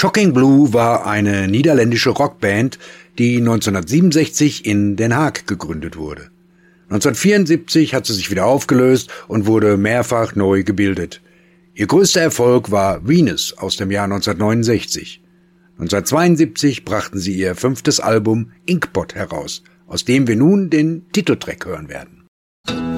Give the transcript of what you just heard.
Shocking Blue war eine niederländische Rockband, die 1967 in Den Haag gegründet wurde. 1974 hat sie sich wieder aufgelöst und wurde mehrfach neu gebildet. Ihr größter Erfolg war Venus aus dem Jahr 1969. 1972 brachten sie ihr 5. Album Inkpot heraus, aus dem wir nun den Titeltrack hören werden.